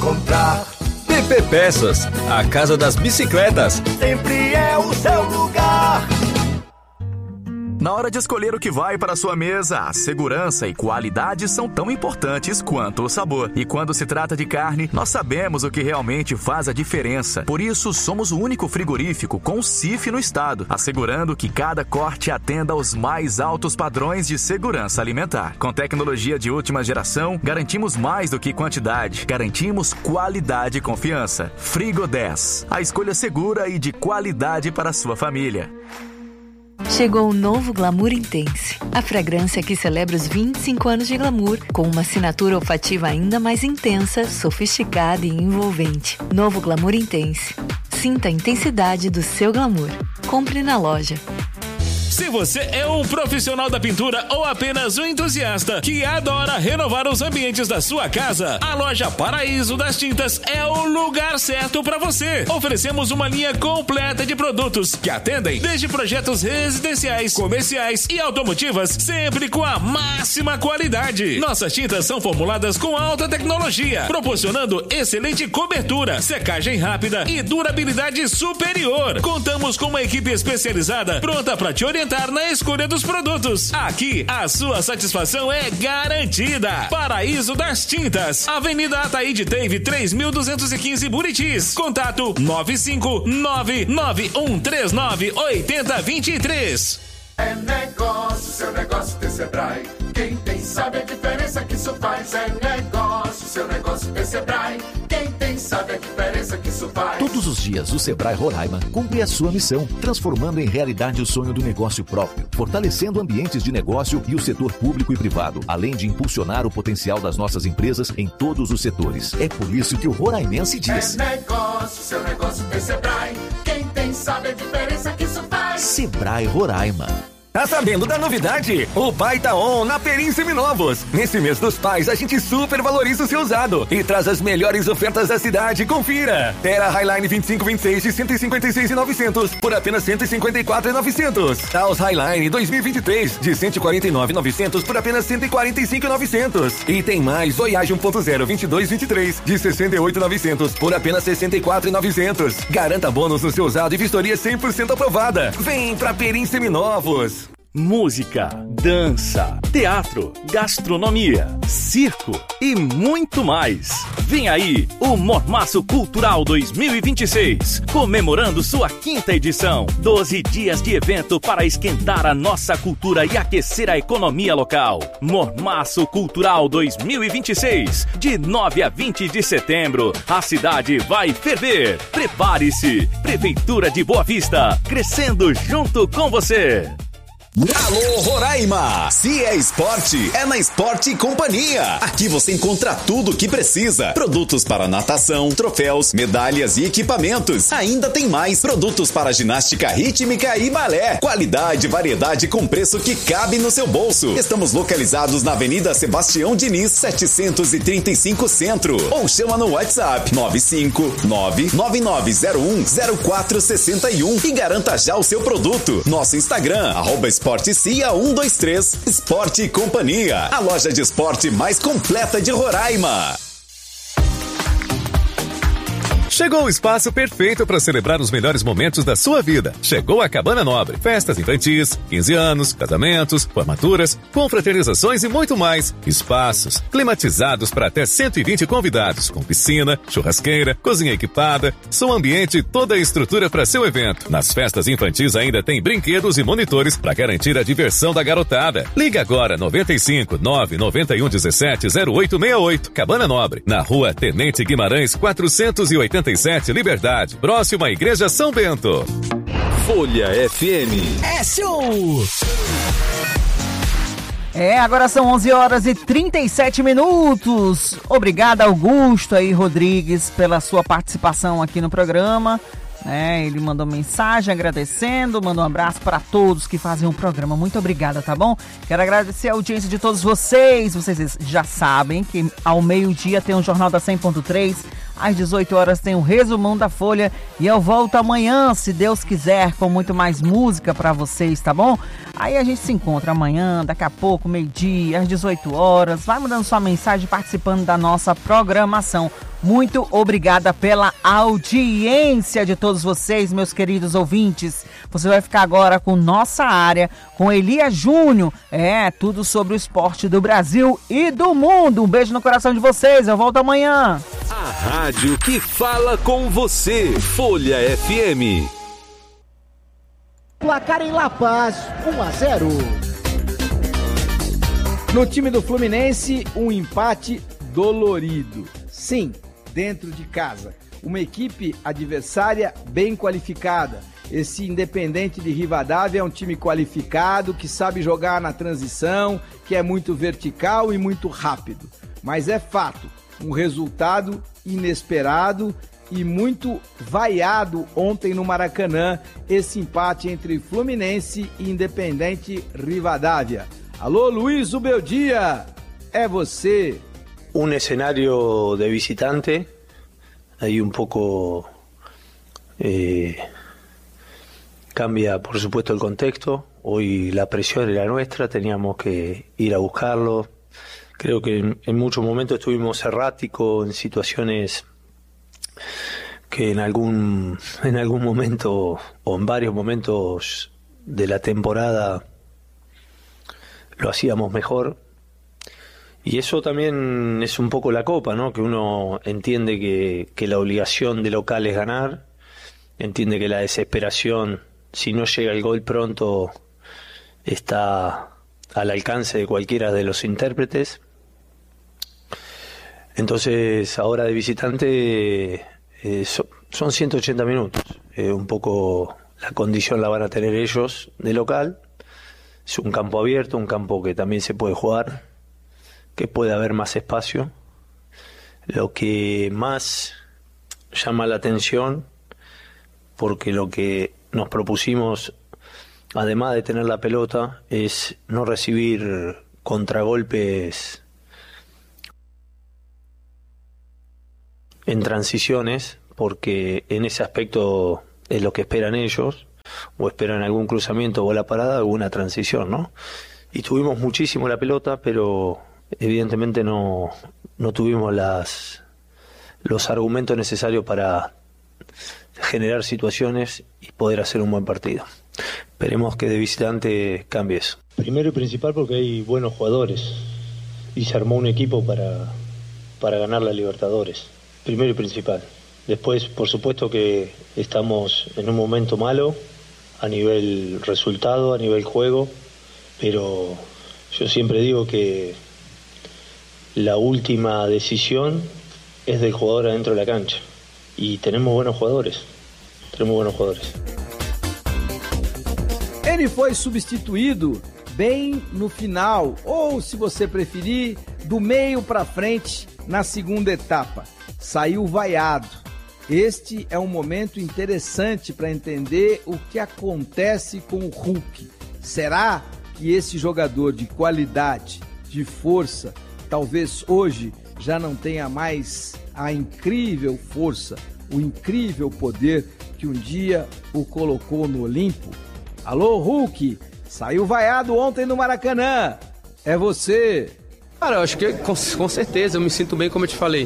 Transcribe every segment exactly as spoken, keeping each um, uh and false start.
encontrar. P P Peças, a casa das bicicletas. Sempre é o seu lugar. Na hora de escolher o que vai para a sua mesa, a segurança e qualidade são tão importantes quanto o sabor. E quando se trata de carne, nós sabemos o que realmente faz a diferença. Por isso, somos o único frigorífico com C I F no estado, assegurando que cada corte atenda aos mais altos padrões de segurança alimentar. Com tecnologia de última geração, garantimos mais do que quantidade. Garantimos qualidade e confiança. Frigo dez, a escolha segura e de qualidade para a sua família. Chegou o novo Glamour Intense, a fragrância que celebra os vinte e cinco anos de glamour, com uma assinatura olfativa ainda mais intensa, sofisticada e envolvente. Novo Glamour Intense. Sinta a intensidade do seu glamour. Compre na loja. Se você é um profissional da pintura ou apenas um entusiasta que adora renovar os ambientes da sua casa, a loja Paraíso das Tintas é o lugar certo para você. Oferecemos uma linha completa de produtos que atendem desde projetos residenciais, comerciais e automotivas, sempre com a máxima qualidade. Nossas tintas são formuladas com alta tecnologia, proporcionando excelente cobertura, secagem rápida e durabilidade superior. Contamos com uma equipe especializada pronta para te orientar na escolha dos produtos. Aqui, a sua satisfação é garantida. Paraíso das Tintas, Avenida Ataíde Teve, três mil duzentos e quinze, Buritis. Contato nove cinco nove nove um três nove oito zero dois três. É negócio, seu negócio tem Sebrae. Quem tem sabe a diferença que isso faz. É negócio, seu negócio tem Sebrae. Quem tem sabe a diferença que isso faz. Todos os dias o Sebrae Roraima cumpre a sua missão, transformando em realidade o sonho do negócio próprio, fortalecendo ambientes de negócio e o setor público e privado, além de impulsionar o potencial das nossas empresas em todos os setores. É por isso que o roraimense diz: é negócio, seu negócio tem Sebrae. Quem tem sabe a diferença que isso faz. Sebrae Roraima. Tá sabendo da novidade? O Pai tá on na Perim Seminovos. Nesse mês dos pais, a gente super valoriza o seu usado e traz as melhores ofertas da cidade. Confira! Terra Highline vinte e cinco vinte e seis de cento e cinquenta e seis mil e novecentos por apenas cento e cinquenta e quatro mil e novecentos. Taos Highline dois mil e vinte e três de cento e quarenta e nove mil e novecentos por apenas cento e quarenta e cinco mil e novecentos. E tem mais Voyage um ponto zero vinte e dois vinte e três de sessenta e oito mil e novecentos por apenas sessenta e quatro mil e novecentos. Garanta bônus no seu usado e vistoria cem por cento aprovada. Vem pra Perim Seminovos. Música, dança, teatro, gastronomia, circo e muito mais. Vem aí o Mormaço Cultural dois mil e vinte e seis, comemorando sua quinta edição. doze dias de evento para esquentar a nossa cultura e aquecer a economia local. Mormaço Cultural dois mil e vinte e seis, de nove a vinte de setembro. A cidade vai ferver. Prepare-se. Prefeitura de Boa Vista, crescendo junto com você. Alô Roraima! Se é esporte, é na Esporte Companhia. Aqui você encontra tudo o que precisa. Produtos para natação, troféus, medalhas e equipamentos. Ainda tem mais produtos para ginástica rítmica e balé. Qualidade, variedade com preço que cabe no seu bolso. Estamos localizados na Avenida Sebastião Diniz, setecentos e trinta e cinco Centro. Ou chama no WhatsApp nove cinco nove nove nove zero um zero quatro seis um e garanta já o seu produto. Nosso Instagram, arroba Esporte Cia um dois três, Esporte e Companhia, a loja de esporte mais completa de Roraima. Chegou o espaço perfeito para celebrar os melhores momentos da sua vida. Chegou a Cabana Nobre. Festas infantis, quinze anos, casamentos, formaturas, confraternizações e muito mais. Espaços climatizados para até cento e vinte convidados, com piscina, churrasqueira, cozinha equipada, som ambiente e toda a estrutura para seu evento. Nas festas infantis ainda tem brinquedos e monitores para garantir a diversão da garotada. Liga agora noventa e cinco, nove nove um, dezessete, zero oito seis oito. Cabana Nobre, na rua Tenente Guimarães, quatrocentos e oitenta e sete, Liberdade, próximo à Igreja São Bento. Folha F M. É show! É, agora são onze horas e trinta e sete minutos. Obrigado, Augusto aí, Rodrigues, pela sua participação aqui no programa. É, ele mandou mensagem agradecendo, mandou um abraço para todos que fazem o programa. Muito obrigada, tá bom? Quero agradecer a audiência de todos vocês. Vocês já sabem que ao meio-dia tem o Jornal da cem ponto três, às dezoito horas tem o resumão da Folha e eu volto amanhã, se Deus quiser, com muito mais música para vocês, tá bom? Aí a gente se encontra amanhã, daqui a pouco, meio-dia, às dezoito horas. Vai mandando sua mensagem, participando da nossa programação. Muito obrigada pela audiência de todos vocês, meus queridos ouvintes. Você vai ficar agora com Nossa Área, com Elia Júnior. É, tudo sobre o esporte do Brasil e do mundo. Um beijo no coração de vocês. Eu volto amanhã. A rádio que fala com você. Folha F M. Placar em La Paz, um a zero. No time do Fluminense, um empate dolorido. Sim, dentro de casa. Uma equipe adversária bem qualificada. Esse Independente de Rivadavia é um time qualificado, que sabe jogar na transição, que é muito vertical e muito rápido. Mas é fato, um resultado inesperado e muito vaiado ontem no Maracanã, esse empate entre Fluminense e Independente Rivadavia. Alô, Luiz Ubeldia, é você. Un escenario de visitante, ahí un poco eh, cambia por supuesto el contexto. Hoy la presión era nuestra, teníamos que ir a buscarlo. Creo que en, en muchos momentos estuvimos erráticos en situaciones que en algún, en algún momento o en varios momentos de la temporada lo hacíamos mejor. Y eso también es un poco la Copa, ¿no? Que uno entiende que, que la obligación de local es ganar, entiende que la desesperación, si no llega el gol pronto, está al alcance de cualquiera de los intérpretes. Entonces, ahora de visitante eh, so, son ciento ochenta minutos. Eh, un poco la condición la van a tener ellos de local. Es un campo abierto, un campo que también se puede jugar, que puede haber más espacio. Lo que más llama la atención, porque lo que nos propusimos, además de tener la pelota, es no recibir contragolpes en transiciones, porque en ese aspecto es lo que esperan ellos, o esperan algún cruzamiento, bola parada, alguna transición, ¿no? Y tuvimos muchísimo la pelota, pero evidentemente no, no tuvimos las, los argumentos necesarios para generar situaciones y poder hacer un buen partido. Esperemos que de visitante cambie eso. Primero y principal porque hay buenos jugadores y se armó un equipo para, para ganar la Libertadores. Primero y principal. Después, por supuesto que estamos en un momento malo a nivel resultado, a nivel juego, pero yo siempre digo que la última decisión es del jugador adentro de la cancha. Y tenemos buenos jugadores. Tenemos buenos jugadores. Ele foi substituído bem no final, ou se você preferir, do meio para frente na segunda etapa. Saiu vaiado. Este é um momento interessante para entender o que acontece com o Hulk. Será que esse jogador de qualidade, de força, talvez hoje já não tenha mais a incrível força, o incrível poder que um dia o colocou no Olimpo? Alô, Hulk, saiu vaiado ontem no Maracanã. É você. Cara, eu acho que com, com certeza eu me sinto bem, como eu te falei.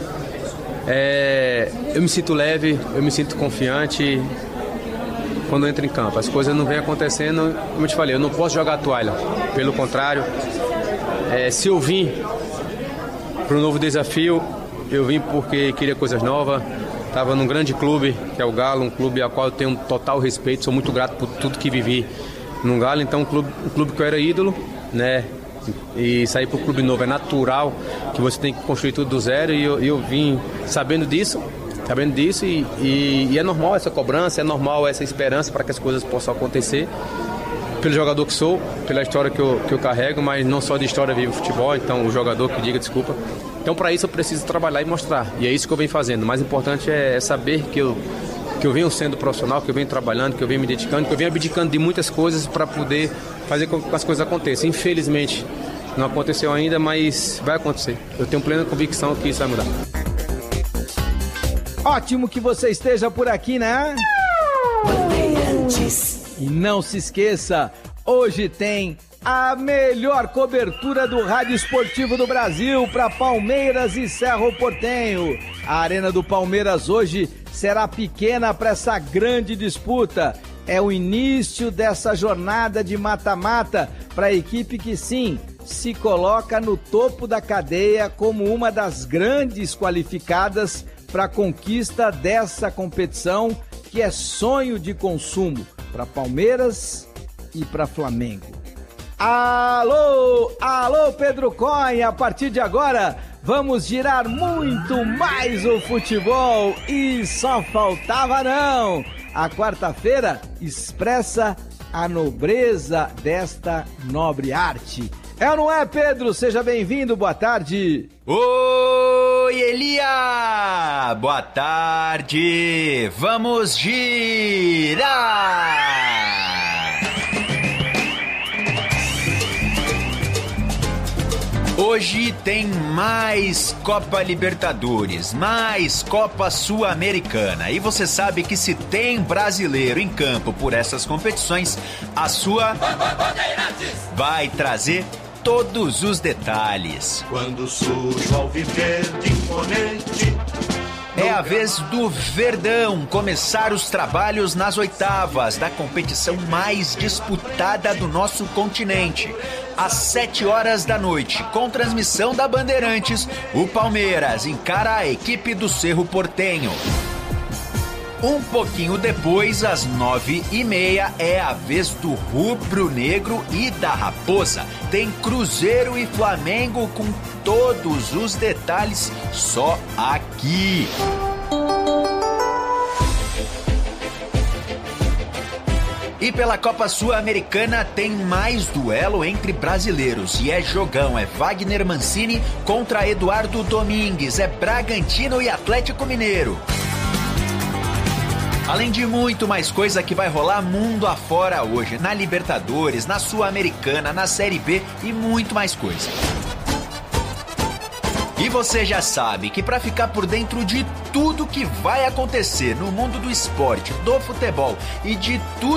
É, eu me sinto leve, eu me sinto confiante quando eu entro em campo. As coisas não vêm acontecendo, como eu te falei, eu não posso jogar a toalha. Pelo contrário, é, se eu vim para um novo desafio, eu vim porque queria coisas novas. Estava num grande clube, que é o Galo, um clube ao qual eu tenho um total respeito, sou muito grato por tudo que vivi no Galo. Então, um clube, um clube que eu era ídolo, né? E sair para o clube novo é natural, que você tem que construir tudo do zero, e eu, eu vim sabendo disso, sabendo disso e, e, e é normal essa cobrança, é normal essa esperança para que as coisas possam acontecer, pelo jogador que sou, pela história que eu, que eu carrego, mas não só de história vive o futebol, então o jogador que diga desculpa. Então para isso eu preciso trabalhar e mostrar, e é isso que eu venho fazendo. O mais importante é, é saber que eu, que eu venho sendo profissional, que eu venho trabalhando, que eu venho me dedicando, que eu venho abdicando de muitas coisas para poder fazer com que as coisas aconteçam. Infelizmente não aconteceu ainda, mas vai acontecer. Eu tenho plena convicção que isso vai mudar. Ótimo que você esteja por aqui, né? E não se esqueça, hoje tem A melhor cobertura do rádio esportivo do Brasil para Palmeiras e Cerro Porteño. A Arena do Palmeiras hoje será pequena para essa grande disputa. É o início dessa jornada de mata-mata para a equipe que, sim, se coloca no topo da cadeia como uma das grandes qualificadas para a conquista dessa competição, que é sonho de consumo para Palmeiras e para Flamengo. Alô, alô Pedro Coin, a partir de agora vamos girar muito mais o futebol e só faltava não. A quarta-feira expressa a nobreza desta nobre arte. É ou não é, Pedro? Seja bem-vindo, boa tarde. Oi, Elia! Boa tarde! Vamos girar! Hoje tem mais Copa Libertadores, mais Copa Sul-Americana. E você sabe que se tem brasileiro em campo por essas competições, a sua vai trazer todos os detalhes. Quando sujo ao viver de imponente, é a vez do Verdão começar os trabalhos nas oitavas da competição mais disputada do nosso continente. Às sete horas da noite, com transmissão da Bandeirantes, o Palmeiras encara a equipe do Cerro Porteño. Um pouquinho depois, às nove e meia, é a vez do Rubro Negro e da Raposa. Tem Cruzeiro e Flamengo com todos os detalhes só aqui. E pela Copa Sul-Americana tem mais duelo entre brasileiros. E é jogão, é Wagner Mancini contra Eduardo Domingues. É Bragantino e Atlético Mineiro. Além de muito mais coisa que vai rolar mundo afora hoje, na Libertadores, na Sul-Americana, na Série B e muito mais coisa. E você já sabe que para ficar por dentro de tudo que vai acontecer no mundo do esporte, do futebol e de tudo